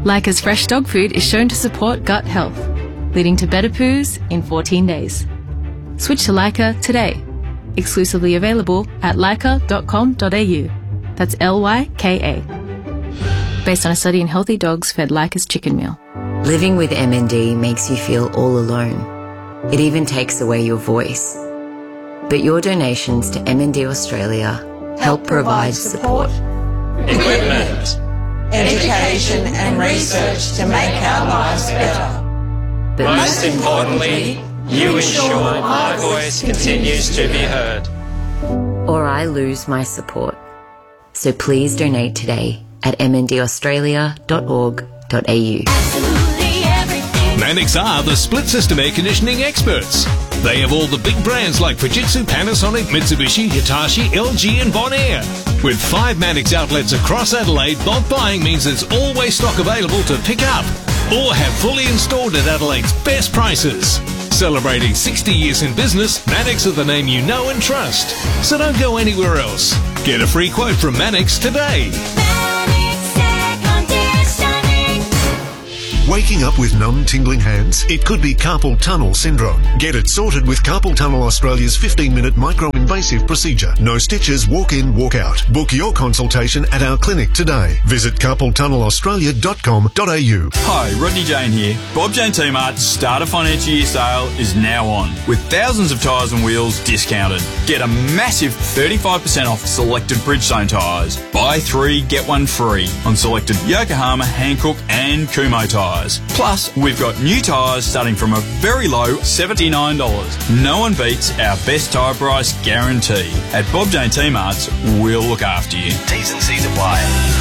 Leica's fresh dog food is shown to support gut health, leading to better poos in 14 days. Switch to Leica today. Exclusively available at leica.com.au. That's Lyka. Based on a study in healthy dogs fed Leica's chicken meal. Living with MND makes you feel all alone. It even takes away your voice. But your donations to MND Australia help provide support. Equipment, education and research to make our lives better. But most importantly, you ensure my voice continues to be heard. or I lose my support. So please donate today at mndaustralia.org.au. Mannix are the split system air conditioning experts. They have all the big brands like Fujitsu, Panasonic, Mitsubishi, Hitachi, LG and Bonaire. With 5 Mannix outlets across Adelaide, bulk buying means there's always stock available to pick up or have fully installed at Adelaide's best prices. Celebrating 60 years in business, Mannix are the name you know and trust. So don't go anywhere else. Get a free quote from Mannix today. Waking up with numb, tingling hands? It could be carpal tunnel syndrome. Get it sorted with Carpal Tunnel Australia's 15-minute micro-invasive procedure. No stitches, walk in, walk out. Book your consultation at our clinic today. Visit carpaltunnelaustralia.com.au. Hi, Rodney Jane here. Bob Jane T-Mart's Starter Financial Year sale is now on, with thousands of tyres and wheels discounted. Get a massive 35% off selected Bridgestone tyres. Buy 3, get 1 free on selected Yokohama, Hankook and Kumho tyres. Plus, we've got new tyres starting from a very low $79. No one beats our best tyre price guarantee. At Bob Jane T-Mart's, we'll look after you. T's and C's apply.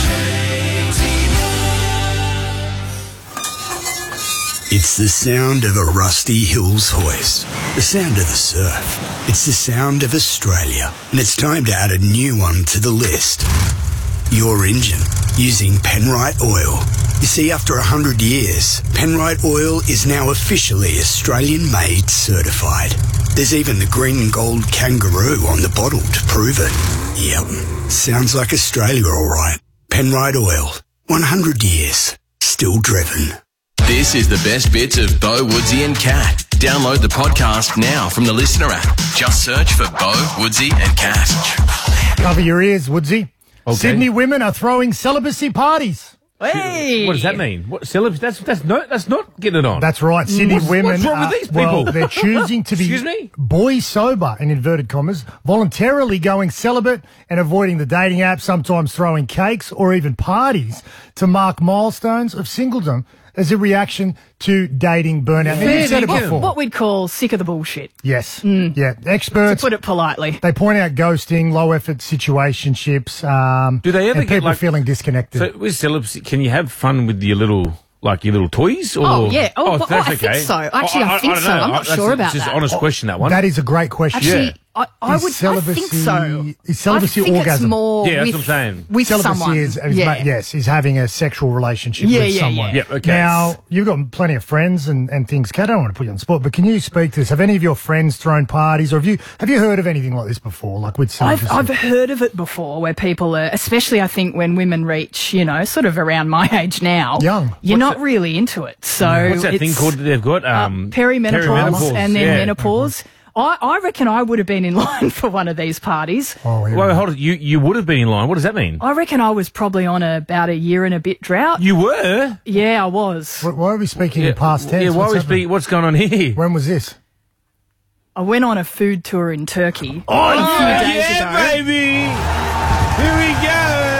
It's the sound of a Rusty Hills hoist, the sound of the surf. It's the sound of Australia, and it's time to add a new one to the list. Your engine, using Penrite Oil. You see, after 100 years, Penrite Oil is now officially Australian-made certified. There's even the green and gold kangaroo on the bottle to prove it. Yep, sounds like Australia all right. Penrite Oil, 100 years, still driven. This is the best bits of Bo, Woodsy and Cat. Download the podcast now from the Listener app. Just search for Bo, Woodsy and Cat. Cover your ears, Woodsy. Okay. Sydney women are throwing celibacy parties. Hey! What does that mean? What celibacy? That's not getting it on. That's right. Sydney women. What's wrong with these people? Well, they're choosing to be boy sober, in inverted commas, voluntarily going celibate and avoiding the dating apps, sometimes throwing cakes or even parties to mark milestones of singledom as a reaction to dating burnout. And you've said it before. What we'd call sick of the bullshit. Yes. Yeah. Experts. To put it politely. They point out ghosting, low-effort situationships, do they ever and get people feeling disconnected. So with celibacy, can you have fun with your little toys? Or? Oh, yeah. That's I okay. think so. Actually, I think so. I'm not sure about that. It's just an honest question, that one. That is a great question. Actually, I think so. Is celibacy I think orgasm? It's more that's with, what I'm saying. With celibacy someone. is having a sexual relationship with someone. Yeah, okay. Now, you've got plenty of friends and things. Kat, I don't want to put you on the spot, but can you speak to this? Have any of your friends thrown parties, or have you heard of anything like this before, like with celibacy? I've heard of it before, where people are, especially I think when women reach, sort of around my age now, young, you're not really into it. So what's that thing called that they've got? Perimenopause and then menopause. I reckon I would have been in line for one of these parties. Oh, yeah. Well, hold on. You would have been in line. What does that mean? I reckon I was probably on about a year and a bit drought. You were? Yeah, I was. Why are we speaking in past tense? Yeah, what's going on here? When was this? I went on a food tour in Turkey. Oh, a few days ago. Baby! Here we go!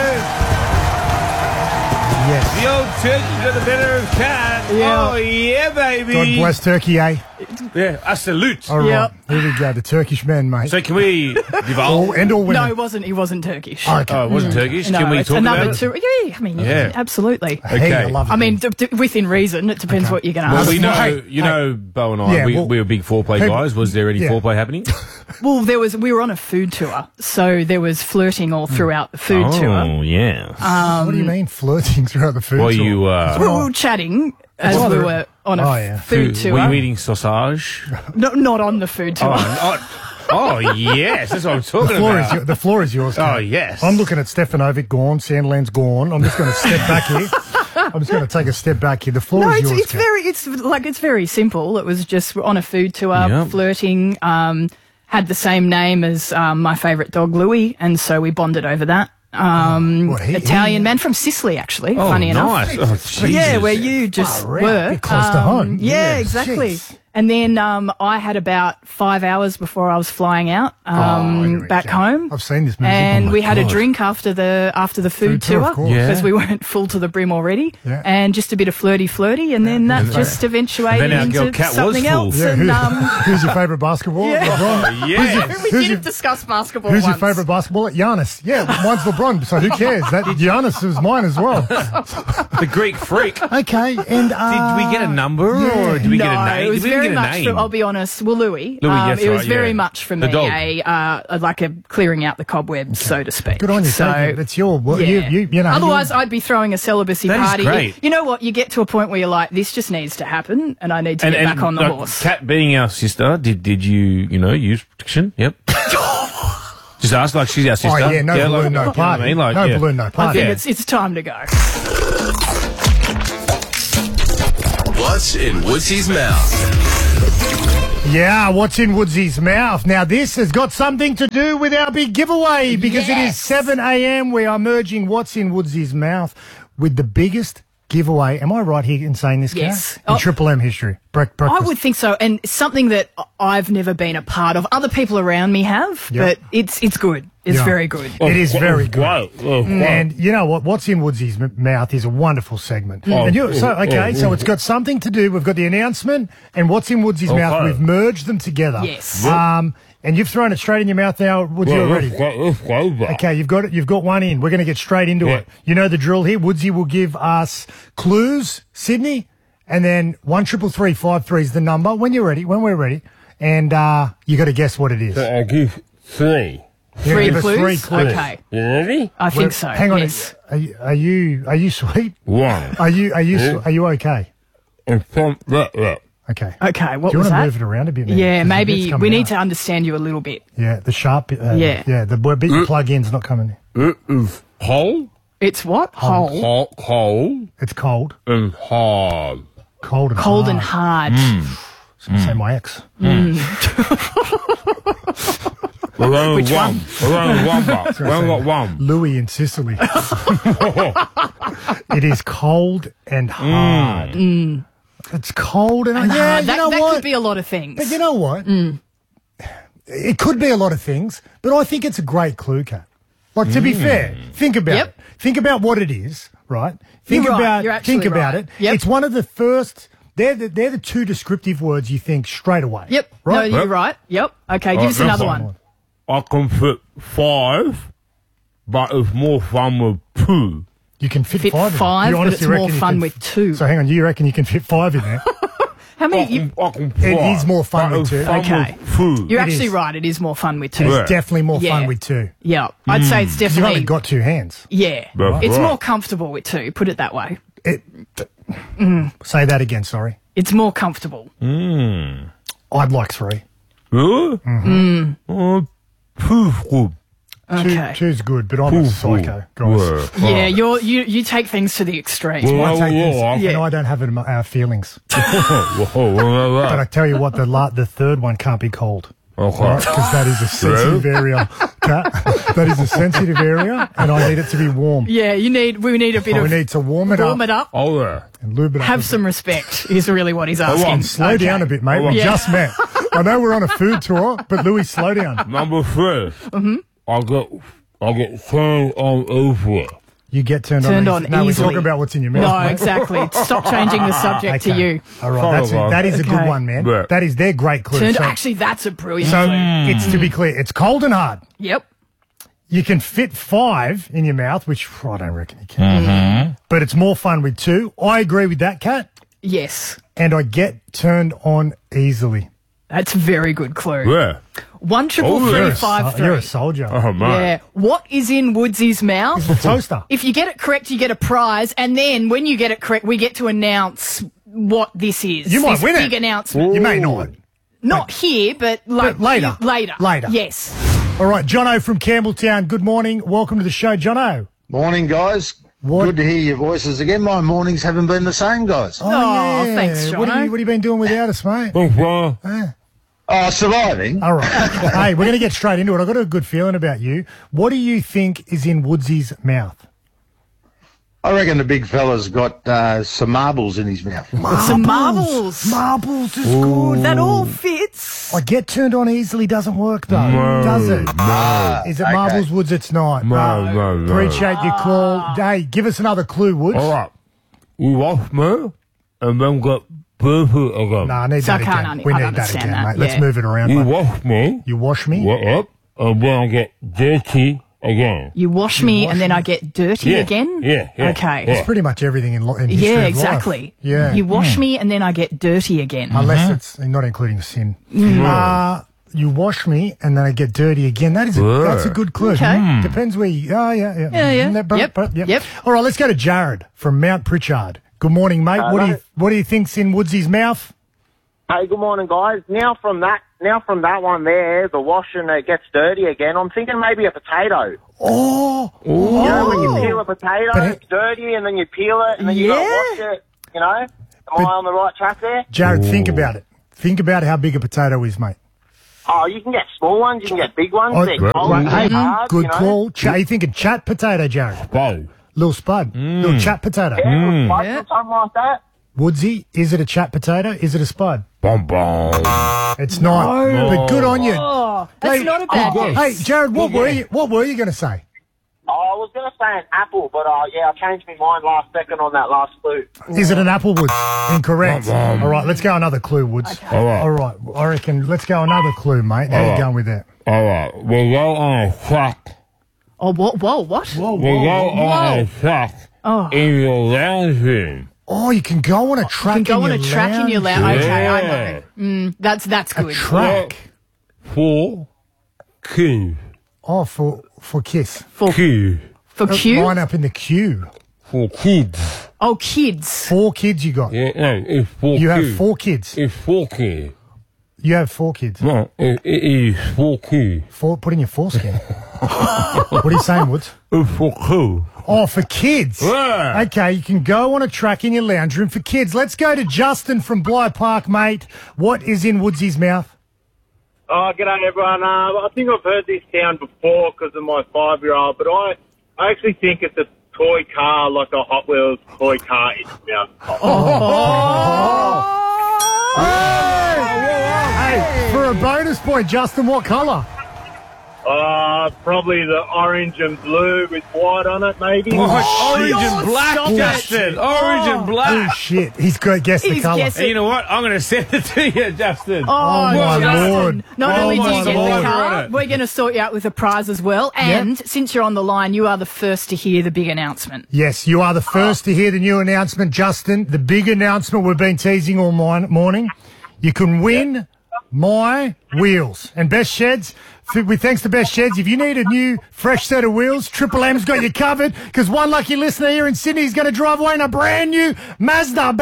Yes. The old turkey got the better of Cat. Yeah. Oh, yeah, baby. God bless Turkey, eh? Yeah, a salute. All right. Here we go. The Turkish men, mate. So can we divulge? All women. No, he wasn't Turkish. Oh, okay. Oh, it wasn't Turkish? No, Can we it's talk another about it? tour. Yeah, I mean, absolutely. Hey, I love it. I mean, within reason, it depends what you're going to Well, ask. we know, Bo and I, we were big foreplay guys. Was there any foreplay happening? Well, we were on a food tour, so there was flirting all throughout the food tour. Oh, yeah. What do you mean flirting throughout the food Well, tour? you We were chatting as we were on a food tour. Were you eating sausage? No, not on the food tour. Oh, yes, that's what I'm talking about. The floor is yours. Oh, yes. I'm looking at Stefanovic gone, Sandland's gone. I'm just going to step back here. I'm just going to take a step back here. The floor is yours. It's very simple. It was just on a food tour, flirting. Had the same name as my favourite dog, Louis, and so we bonded over that. Italian man from Sicily, actually. Funny enough. Where you just were. Close to home. Yeah, exactly. Jeez. And then I had about 5 hours before I was flying out back home. I've seen this movie. And we had a drink after the food tour because we weren't full to the brim already. Yeah. And just a bit of flirty, and then that just eventuated into something else. Yeah, who's your favourite basketballer? LeBron? We didn't discuss basketball Who's once. your favourite basketballer? Giannis. Yeah, mine's LeBron, so who cares? Giannis was mine as well. The Greek freak. Okay, and... did we get a number or did we get a name? It was very much, I'll be honest, Louis. It was very much for me like a clearing out the cobwebs, so to speak. Good on you. So it's your you know. Otherwise, I'd be throwing a celibacy party. Great. You know what? You get to a point where you're like, this just needs to happen, and I need to get back on the horse. Kat being our sister, did you use protection? Yep. Just ask like she's our sister. Oh yeah, no balloon, no party. No balloon, no party. I think it's time to go. What's in Woodsy's mouth? Yeah, what's in Woodsy's mouth? Now, this has got something to do with our big giveaway because it is 7 a.m. We are merging what's in Woodsy's mouth with the biggest giveaway. Am I right here in saying this, yes. In Triple M history? Breakfast. I would think so, and something that I've never been a part of. Other people around me have, but it's good. It's very good. It is very good. And you know what? What's in Woodsy's mouth is a wonderful segment. So it's got something to do. We've got the announcement and what's in Woodsy's mouth. We've merged them together. Yes. And you've thrown it straight in your mouth now, Woodsy, already. Okay, you've got it. You've got one in. We're going to get straight into it. You know the drill here. Woodsy will give us clues, Sydney, and then 133353 is the number when you're ready. When we're ready, and you got to guess what it is. So I'll give three. Three clues? 3 clues. Okay. You ready? I think so. Hang on. Yes. Are you sweet? One. Are you okay? And from that. Okay, what was that? Do you want to move it around a bit now? Yeah, maybe we need to understand you a little bit. Yeah, the sharp bit. The bit you plug in's not coming in. It is cold. It's what? Whole. Cold. It's cold. And hard. Cold and hard. Say my ex. Which one? One. Louis in Sicily. It is cold and hard. It's cold and hard. That could be a lot of things. But you know what? It could be a lot of things, but I think it's a great clue, Kat. Like, to be fair, think about it. Think about what it is, right? Think about it. Yep. It's one of the first. They're the two descriptive words you think straight away. Yep. Right? No, you're right. Yep. Okay, give us another one. I can fit 5, but it's more fun with 2. You can fit 5 but it's more fun with 2. So hang on, you reckon you can fit 5 in there? How many? It is more fun with 2. Okay. You're actually right. It is more fun with 2. It's definitely more fun with 2. Yeah. I'd say it's definitely... You've only got 2 hands. Yeah. It's more comfortable with 2, put it that way. Say that again, sorry. It's more comfortable. I'd like 3. Okay. 2's good, but I'm a psycho, guys. Yeah, you take things to the extreme. And I don't have feelings. But I tell you what, the third one can't be cold. Because that is a sensitive area. That is a sensitive area, and I need it to be warm. Yeah, we need a bit of... We need to warm it up. Oh, yeah. And lube it up. Have some respect is really what he's asking. Slow down a bit, mate. We just met. I know we're on a food tour, but Louis, slow down. Number 3. I'll get turned on over. You get turned on easily. We're talking about what's in your mouth. No, exactly. Stop changing the subject to you. All right, that is a good one, man. Yeah. They're great clues. Actually, that's a brilliant clue. So, it's to be clear, it's cold and hard. Yep. You can fit 5 in your mouth, which I don't reckon you can. But it's more fun with 2. I agree with that, Kat. Yes. And I get turned on easily. That's a very good clue. Yeah. 133353. You're a soldier. Oh, man. Yeah. What is in Woodsy's mouth? It's a toaster. If you get it correct, you get a prize. And then when you get it correct, we get to announce what this is. You might win it. Big announcement. You may not. Not here, but later. Later. Yes. All right. Jono from Campbelltown. Good morning. Welcome to the show, Jono. Morning, guys. Good to hear your voices again. My mornings haven't been the same, guys. Oh, yeah. thanks, What Jono. have you been doing without us, mate? Surviving. All right. Hey, we're going to get straight into it. I've got a good feeling about you. What do you think is in Woodsy's mouth? I reckon the big fella's got some marbles in his mouth. Some marbles. Marbles is good. That all fits. I get turned on easily doesn't work, though, does it? Is it Marbles, Woods? It's not. No. Appreciate your call. Hey, give us another clue, Woods. All right. We lost me and then got dirty again. Nah, I need So I that can't again. un- We I need that understand again, that, mate. Let's yeah. move it around. You mate. wash me. You wash me? Yep. And then I get dirty again. You wash me and then I get dirty Yeah, again? yeah, Okay. It's pretty much everything in history Yeah, of life. exactly. Yeah. You wash me and then I get dirty again. Unless it's not including sin. You wash me and then I get dirty again. That's a good clue. Okay. Depends where you... Oh, yeah. Yeah. Yep. All right, let's go to Jared from Mount Pritchard. Good morning, mate. What do you think's in Woodsy's mouth? Hey, good morning, guys. Now from that one there, the wash and it gets dirty again, I'm thinking maybe a potato. Oh. You know, when you peel a potato, it's dirty, and then you peel it, and then you got to wash it, you know? Am I on the right track there? Jared, think about it. Think about how big a potato is, mate. Oh, you can get small ones, you can get big ones. Oh, They're great. cold, Hey, they're hard, good you know? call. Are you thinking chat potato, Jared? Spud. Little spud. Little chat potato. Yeah, something like that. Woodsy, is it a chat potato? Is it a spud? Bum bum. It's not. No. But good on you. Oh, that's not a bad guess. Hey, Jared, what were you going to say? Oh, I was going to say an apple, but I changed my mind last second on that last clue. Is it an apple, Woods? Incorrect. All right, let's go another clue, Woods. Okay. All right. I reckon let's go another clue, mate. How you going with that? All right. We go on a track. Oh, what? What? We go on a track in your lounge room. Oh, you can go on a track. You can go on a track in your lounge. Okay, I Yeah. know. That's good. A track. For kids. Oh, for Kiss. For Kids. Q? Line up in the queue. For kids. Oh, kids. 4 kids you got. Yeah, no, it's for You kids. have 4 kids. It's for kids. You have 4 kids. No, it is for kids. Put in your foreskin. What are you saying, Woods? It's for kids. Oh, for kids. Yeah. Okay, you can go on a track in your lounge room for kids. Let's go to Justin from Bligh Park, mate. What is in Woodsy's mouth? Oh, g'day everyone. I think I've heard this sound before because of my 5-year-old, but I actually think it's a toy car, like a Hot Wheels toy car in his mouth. Hey, for a bonus point, Justin, what colour? Probably the orange and blue with white on it, maybe. Orange and black, stop it. Justin. Orange and Oh, black. shit. He's guessed the He's colour. guessed And you know what? I'm going to send it to you, Justin. Oh, my Justin. Lord. Not Oh, only do my you get Lord. the We're car, on it. we're going to sort you out with a prize as well. And since you're on the line, you are the first to hear the big announcement. Yes, you are the first to hear the new announcement, Justin. The big announcement we've been teasing all morning. You can win my wheels. And Best Sheds, with thanks to Best Sheds, if you need a new fresh set of wheels, Triple M's got you covered, because one lucky listener here in Sydney is going to drive away in a brand new Mazda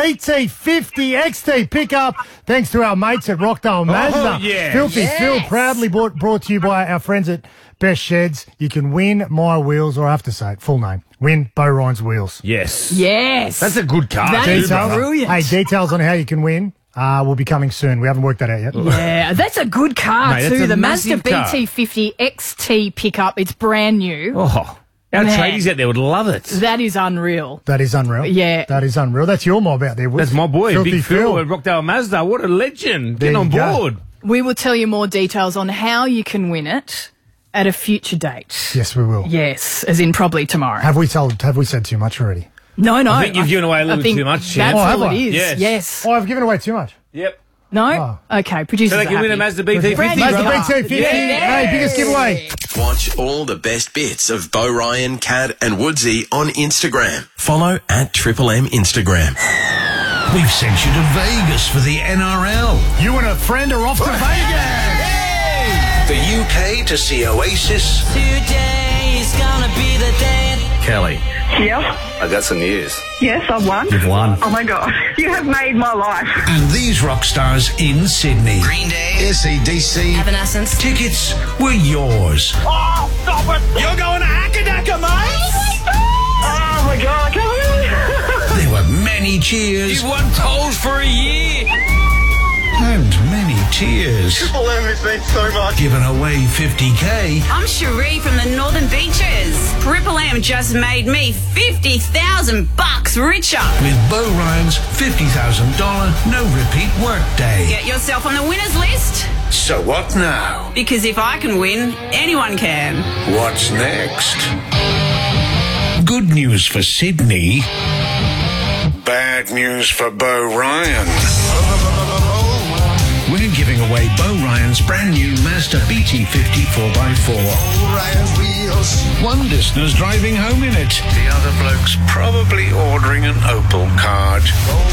BT50 XT pickup, thanks to our mates at Rockdale Mazda. yeah. Filthy Phil, proudly brought to you by our friends at Best Sheds. You can win my wheels, or I have to say it, full name. Win Bo Ryan's wheels. Yes. Yes. That's a good car. That too, is brother. brilliant. Hey, details on how you can win will be coming soon. We haven't worked that out yet. Yeah, that's a good car Mate, that's too. a The Mazda massive car. BT50 XT pickup. It's brand new. Oh, our Man. tradies out there would love it. That is unreal. That is unreal. Yeah. That is unreal. That's your mob out there, Woods. That's my boy, Filthy Big Phil at Rockdale Mazda. What a legend. There Getting on you go. board. We will tell you more details on how you can win it at a future date. Yes, we will. Yes, as in probably tomorrow. Have we said too much already? No. I think you've given away a little I bit think too much, That's Chad. all have it I? is. Yes. Oh, I've given away too much. Yep. No? Okay, producers So they are can win a happy. Mazda BT50. Brand new Mazda car. BT50. Hey, biggest giveaway. Watch all the best bits of Bo Ryan, Cat and Woodsy on Instagram. Follow at Triple M Instagram. We've sent you to Vegas for the NRL. You and a friend are off to Vegas. The UK to see Oasis. Today is gonna be the day. Kelly, Yeah. I got some news. Yes, I've won. You've won. Oh my God. You have made my life. And these rock stars in Sydney. Green Day. AC/DC. Evanescence. Tickets were yours. Oh, stop it. You're going to Akadaka, mate? Oh my God. many cheers. You've won tolls for a year. And many tears. Triple M has been so much. Giving away 50k. I'm Cherie from the Northern Beaches. Triple M just made me $50,000 richer. With Bo Ryan's $50,000 no repeat work day. Get yourself on the winners list. So what now? Because if I can win, anyone can. What's next? Good news for Sydney. Bad news for Bo Ryan. We're giving away Bo Ryan's brand new Mazda BT50 4x4. One listener's driving home in it. The other bloke's probably ordering an Opel card.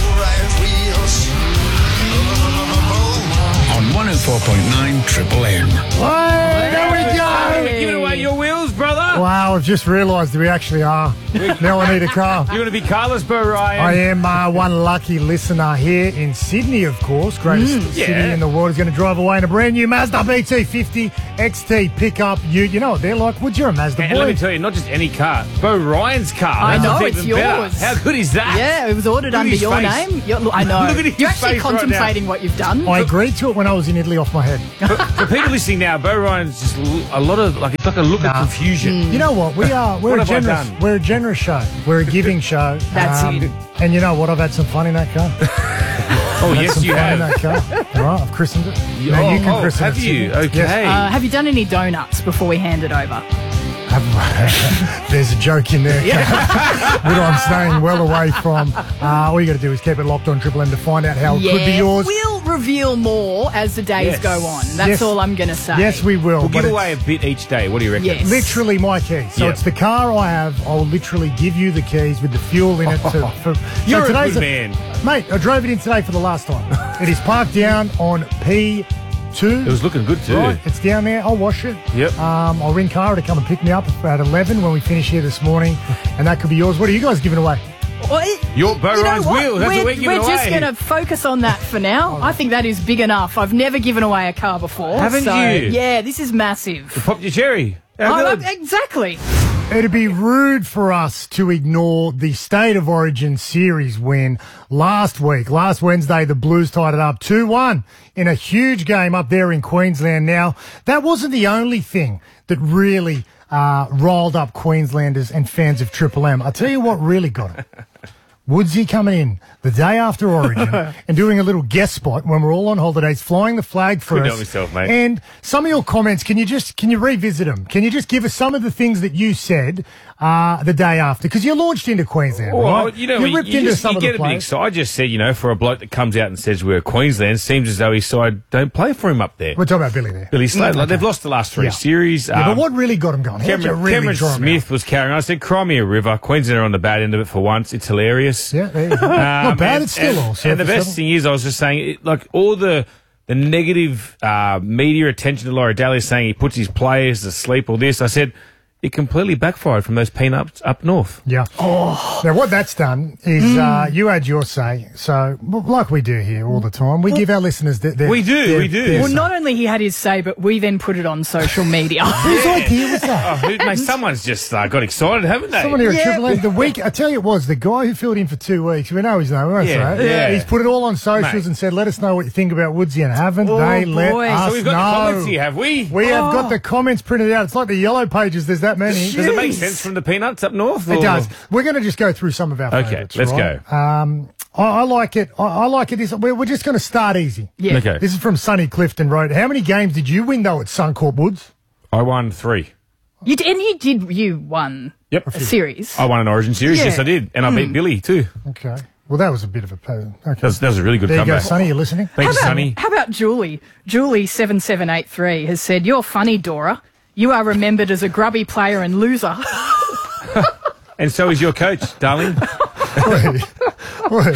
On 104.9 Triple M. There we go. We're giving away your wheels, brother. Wow, I've just realised that we actually are. Now I need a car. You're going to be carless, Bo Ryan. I am one lucky listener here in Sydney, of course. Greatest city in the world is going to drive away in a brand new Mazda BT50 XT pickup. You know what they're like. Would you a Mazda boy? And let me tell you, not just any car, Bo Ryan's car. I know, it's even better. yours. How good is that? Yeah, it was ordered under your name. I know. Look at his You're actually face right contemplating what you've done. I agreed to it when I was in Italy off my head. For people listening now, Bo Ryan's just a lot of, like, it's like a look of confusion. You know what? We're a generous show. We're a giving show. That's it. And you know what? I've had some fun in that car. Oh, yes, you have. In that car. All right, I've christened it. Now you can christen it. Have you? Sydney. Okay. Yes. Have you done any donuts before we hand it over? There's a joke in there, which I'm staying well away from. All you got to do is keep it locked on Triple M to find out how it could be yours. We'll reveal more as the days go on. That's all I'm going to say. Yes, we will. We'll give away a bit each day. What do you reckon? Yes. Literally my keys. So it's the car I have. I'll literally give you the keys with the fuel in it. You're a good man. Mate, I drove it in today for the last time. It is parked down on P2. It was looking good too. Right, it's down there. I'll wash it. Yep. I'll ring Cara to come and pick me up at 11 when we finish here this morning, and that could be yours. What are you guys giving away? Your Bo Ryan's wheel. That's what we're giving away. We're just going to focus on that for now. I think that is big enough. I've never given away a car before. Haven't you? Yeah, this is massive. You popped your cherry. How good? Exactly. It'd be rude for us to ignore the State of Origin series win last week. Last Wednesday, the Blues tied it up 2-1 in a huge game up there in Queensland. Now, that wasn't the only thing that really riled up Queenslanders and fans of Triple M. I'll tell you what really got it. Woodsy coming in the day after Origin and doing a little guest spot when we're all on holidays, flying the flag for Couldn't us. help myself, mate. And some of your comments, can you revisit them? Can you just give us some of the things that you said the day after? Because you launched into Queensland, well, right? You know, you ripped into some of the get a bit excited. I just said, for a bloke that comes out and says we're Queensland, seems as though his side don't play for him up there. We're talking about Billy there. Billy Slater. Like, they've lost the last three series. Yeah, but what really got him going? Cameron Smith was carrying on. I said, cry me a river. Queensland are on the bad end of it for once. It's hilarious. Yeah, there you go. Not bad, it's still all. And the best thing is, I was just saying, all the negative media attention to Laurie Daly saying he puts his players to sleep, all this, I said, it completely backfired from those peanuts up north. Yeah. Oh. Now, what that's done is you had your say. So, like we do here all the time, we give our listeners their We do. Well, not only he had his say, but we then put it on social media. Whose idea was that? Mate, someone's just got excited, haven't they? Someone here at Triple M. The week, I tell you, it was the guy who filled in for 2 weeks. We know his name, won't Yeah. He's put it all on socials and said, let us know what you think about Woodsy, and haven't they let us So we've got the comments here, have we? We have got the comments printed out. It's like the yellow pages. There's that many. Does it make sense from the peanuts up north? It does. We're going to just go through some of our favourites. Let's go. I like it. I like it. We're just going to start easy. Yeah. Okay. This is from Sonny Clifton Road. How many games did you win, though, at Suncorp Woods? I won 3. You won a series. I won an Origin series, yes I did. And I beat Billy too. Okay. Well, that was a bit of a... Okay. That was a really good comeback. There you go, comeback. Sonny, you listening? Thanks, Sonny. How about Julie? Julie7783 has said, "You're funny, Dora. You are remembered as a grubby player and loser." And so is your coach, darling. Wait. What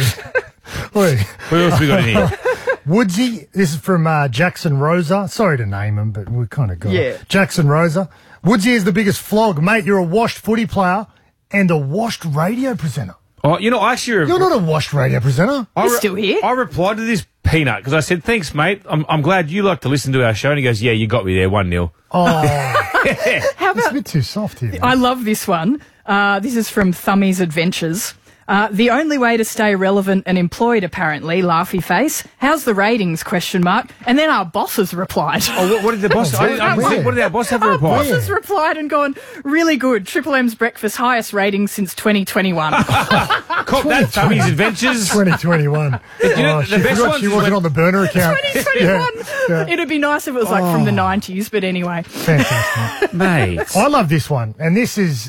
else we got in here? Woodsy, this is from Jackson Rosa. Sorry to name him, but we kind of got it. Jackson Rosa. Woodsy is the biggest flog. Mate, you're a washed footy player and a washed radio presenter. Oh, actually... You're not a washed radio presenter. You're still here? I replied to this peanut because I said, thanks, mate. I'm glad you like to listen to our show. And he goes, yeah, you got me there, 1-0. Oh. How about... It's a bit too soft here. I love this one. This is from Thummy's Adventures. The only way to stay relevant and employed, apparently, laughy face. How's the ratings, ? And then our bosses replied. Oh, what did the boss... what did our boss have to reply? Our bosses replied and gone, really good. Triple M's breakfast, highest ratings since 2021. Caught that, Tummy's Adventures. 2021. You know, the best ones she wasn't on the burner account. 2021. It'd be nice if it was like from the 90s, but anyway. Fantastic. Mate. I love this one, and this is...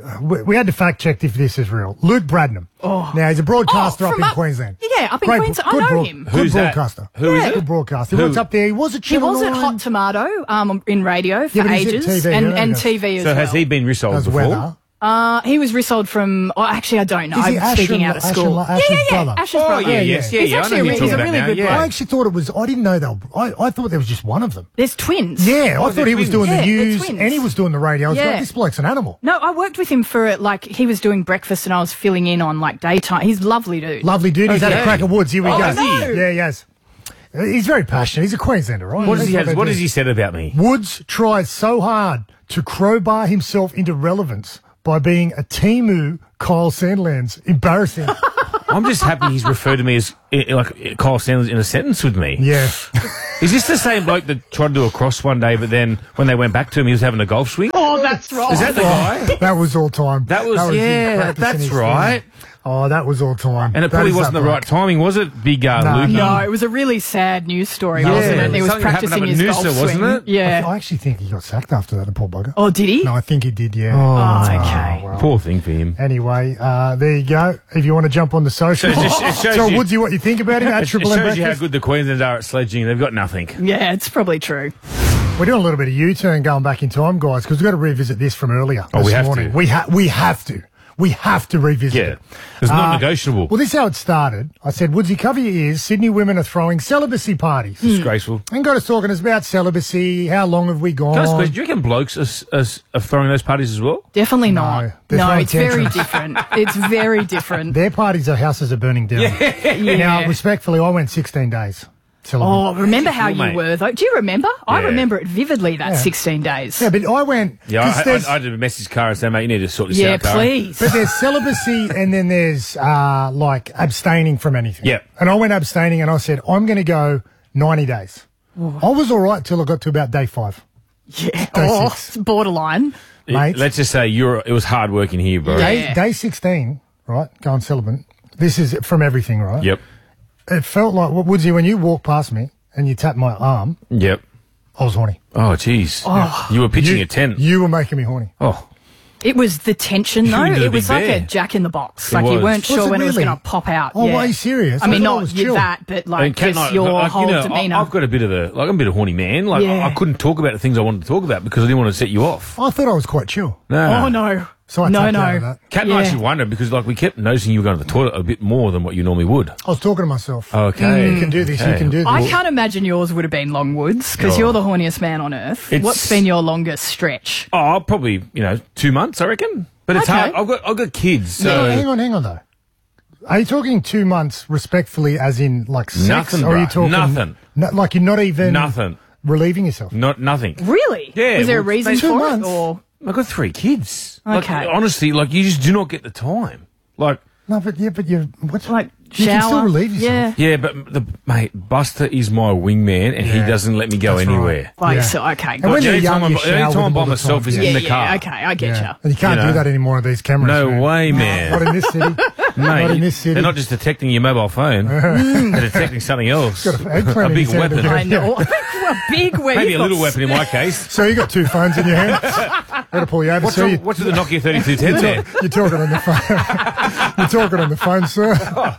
we had to fact-check if this is real. Luke Bradnam. Now, he's a broadcaster up in Queensland. Yeah, up in Queensland. I know him. Good broadcaster. Who is it? Good broadcaster. He was up there. He was at He Channel was at 9. Hot Tomato in radio for but he's at ages, TV, and TV as well. So has he been resold Does before? weather. He was resold from... Oh, actually, I don't know. Is he I'm speaking out of school. Ash's brother? Ash's brother. yeah, yes. He's Yeah, I actually know who you're he's a talking really about good now, bloke. I actually thought it was... I didn't know they were... I thought there was just one of them. There's twins. Yeah, I thought he was doing the Yeah, they're news twins. and he was doing the radio. I was like, this bloke's an animal. No, I worked with him for, like, he was doing breakfast and I was filling in on, like, daytime. He's a lovely dude. Lovely dude. He's at a Cracker Woods. Here we go. is he? Yeah, he has. He's very passionate. He's a Queenslander, right? What That's has they do. he said about me? Woods tries so hard to crowbar himself into relevance by being a Timu Kyle Sandlands. Embarrassing. I'm just happy he's referred to me as like Kyle Sanders in a sentence with me. Yeah. Is this the same bloke that tried to do a cross one day, but then when they went back to him, he was having a golf swing? Oh, that's right. Is that the guy? That was all time. That was him yeah, practicing that's his right. thing. Oh, that was all time. And it That probably is wasn't that the right bloke. timing, was it? Big Luke. No, it was a really sad news story, Yeah. wasn't it? He was Something happened practicing up at his Noosa, golf wasn't swing. it? Yeah. I actually think he got sacked after that, the poor bugger. Oh, did he? No, I think he did, yeah. Oh, okay. well. Poor thing for him. Anyway, there you go. If you want to jump on the social, So it shows tell you- Woodsy what you think about him at It Triple M shows you how Breakfast. good the Queenslanders are at sledging. They've got nothing. Yeah, it's probably true. We're doing a little bit of U-turn going back in time, guys, because we've got to revisit this from earlier. Oh, this we have morning. to. We have to. We have to revisit Yeah. it. It's not negotiable. Well, this is how it started. I said, Woodsy, cover your ears. Sydney women are throwing celibacy parties. Disgraceful. And got us talking about celibacy. How long have we gone? Can I ask a question? Do you reckon blokes are throwing those parties as well? Definitely not. they're No, throwing it's very tantrums. different. It's very different. Their parties are houses are burning down. Yeah. Now, respectfully, I went 16 days. Celibate. Oh, remember how you mate. were, though? Do you remember? I Yeah. remember it vividly, that Yeah. 16 days. Yeah, but I went... Yeah, 'cause there's- I did a message Cara and say, mate, you need to sort this Yeah, out, Cara. please. But there's celibacy and then there's like abstaining from anything. Yep. And I went abstaining and I said, I'm going to go 90 days. I was all right till I got to about day 5. Yeah. Day Oh, 6. it's borderline. Mate. Let's just say it was hard working here, bro. Yeah. Day 16, right, going celibate. This is from everything, right? Yep. It felt like, Woodsy, when you walked past me and you tapped my arm, Yep. I was horny. Oh, jeez. Oh. You were pitching you, a tent. You were making me horny. Oh. It was the tension, though. Into the It was big like bear. a jack in the box. It Like you was. weren't Was sure it when it was really? going to pop out. Oh, yeah. are you serious? I mean, thought it not was you chill. that, but like Cat, just your whole demeanour. I've got a bit of I'm a bit of horny man. Like Yeah. I couldn't talk about the things I wanted to talk about because I didn't want to set you off. I thought I was quite chill. No. Oh, no. So I no, tapped out of no. that. Cat and I actually wondered because like we kept noticing you were going to the toilet a bit more than what you normally would. I was talking to myself. Okay. You can do this, you Okay. can do this. I can't imagine yours would have been Longwoods because Oh. you're the horniest man on earth. It's- What's been your longest stretch? Oh, probably 2 months, I reckon. But it's Okay. hard. I've got kids, so Hang on though. Are you talking 2 months respectfully as in like sex? Nothing, or are you bruh. talking Nothing. like you're not even nothing, relieving yourself? nothing. Really? Yeah, Was there a well, reason it's for 2 it? months. Or I've got 3 kids. Okay. Like, honestly, like you just do not get the time. Like. No, but you what? like You can still shower? relieve yourself. Yeah. Yeah, but mate, Buster is my wingman, and he Yeah. doesn't let me go That's anywhere. Like, Yeah. so, okay. And when The you're only young, time you the shower only time with I'm by all the myself time. is Yeah, in the yeah, car. okay, I get Yeah. you. And you can't You know? do that anymore with these cameras. No man. way, man. Not in this city. Mate, Not in this city. they're not just detecting your mobile phone; they're detecting something else. Got an eggplant in big his hand weapon. again. I know. A big weapon. Maybe a little weapon in my case. So you got 2 phones in your hand. Got to pull you over. What's, So what's with the Nokia 3210 there? you're talking on the phone. You're talking on the phone, sir.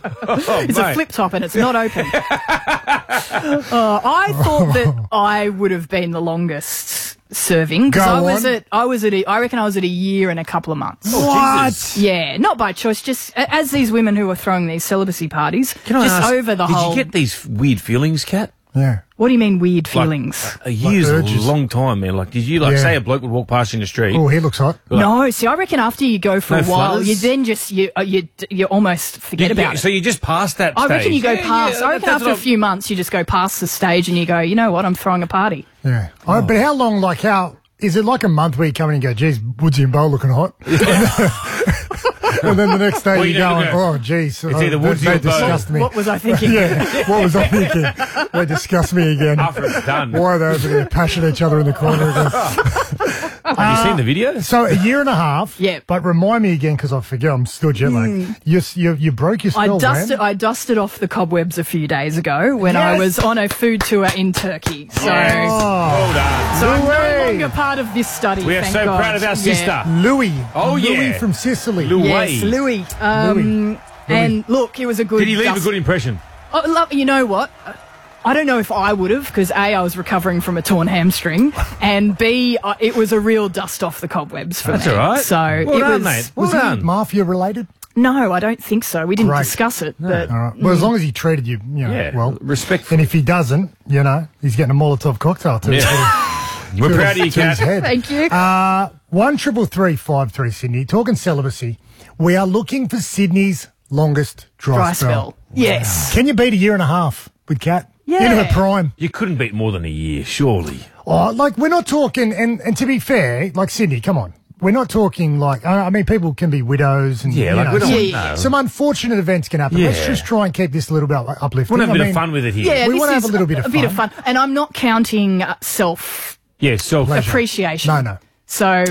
It's a flip top and it's not open. I thought that I would have been the longest serving because Go I reckon I was at a year and a couple of months. What? Yeah, not by choice, just as these women who were throwing these celibacy parties, Can I just ask, over the did whole. you get these weird feelings, Kat? Yeah. What do you mean weird feelings? A year's a urges. long time, man. Like, did you Yeah. say a bloke would walk past you in the street? Oh, he looks hot. No, see, I reckon after you go for No a while, flutters? you then just you almost forget about it. So you just passed that I stage. reckon you go past. I reckon that's after a what few months, you just go past the stage and you go, you know what? I'm throwing a party. Yeah. But how long, is it like a month where you come in and go, geez, Woodsy and Bo looking hot? And then the next day Well, you're you never going, go. oh, geez. It's either Woodsy they or Bo. disgust me. What was I thinking? Yeah, what was I thinking? They disgust me again. After it's done. Why are they over there pashing each other in the corner again? Have you seen the video? So a year and a half. Yeah. But remind me again, because I forget, I'm still jet lagged. You broke your spell, man. I dusted off the cobwebs a few days ago when I was on a food tour in Turkey. So, Well done. so I'm no longer part of this study. We are thank so God. proud of our sister. Louis. Oh, Louis yeah. from Sicily. Louis. Yes, Louis. And look, it was a good. Did he leave a good impression? Oh, you know what? I don't know if I would have, because A, I was recovering from a torn hamstring, and B, it was a real dust off the cobwebs for That's me. all right. So Well it done, was. mate. Was Well he mafia related? No, I don't think so. We didn't Great. discuss it, but All right. Well, as long as he treated you, Yeah, well. respectful. And if he doesn't, he's getting a Molotov cocktail too. We're proud of you, To his Kat. head. Thank you. 1-333-533 Sydney. Talking celibacy. We are looking for Sydney's longest dry spell. Yes. Can you beat a year and a half with Kat? Yeah. In her prime. You couldn't beat more than a year, surely. Oh, like we're not talking, and to be fair, like Sydney, come on. We're not talking like, I mean, people can be widows and, Yeah, you like know, we don't Yeah, want no. some unfortunate events can happen. Let's Yeah. just try and keep this a little bit uplifting. We'll have a I bit mean, of fun with it here. Yeah, We this wanna have is a little bit of a bit fun. of fun, and I'm not counting self Yeah, self. appreciation. No, no. So